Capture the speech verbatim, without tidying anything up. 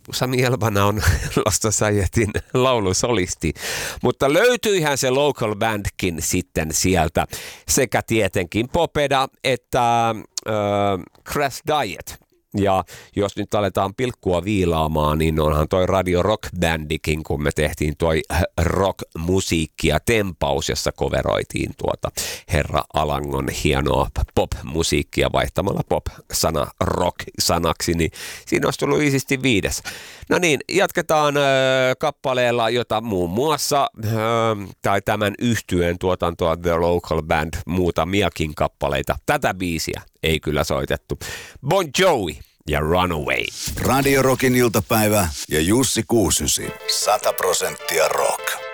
Sami Elvana on Lost Societyn laulusolisti, mutta löytyihän se Local Bandkin sitten sieltä sekä tietenkin Popeda että äh, Crash Diet. Ja jos nyt aletaan pilkkua viilaamaan, niin onhan toi Radio Rock-bändikin, kun me tehtiin toi rock-musiikkia tempaus, jossa coveroitiin tuota Herra Alangon hienoa pop-musiikkia vaihtamalla pop-sana rock-sanaksi, niin siinä olisi tullut iisisti viides. No niin, jatketaan äh, kappaleella, jota muun muassa, äh, tai tämän yhtyeen tuotantoa The Local Band, muutamiakin kappaleita. Tätä biisiä ei kyllä soitettu. Bon Jovi ja Runaway. Radio Rockin iltapäivä ja Jussi Kuusysi. sata prosenttia rock.